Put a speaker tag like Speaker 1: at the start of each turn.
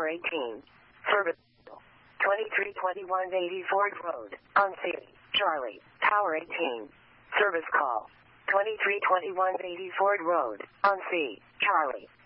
Speaker 1: Tower 18. Service 2321 80 Ford Road, on C. Charlie, Tower 18. Service call 2321 80 Ford Road, on C. Charlie.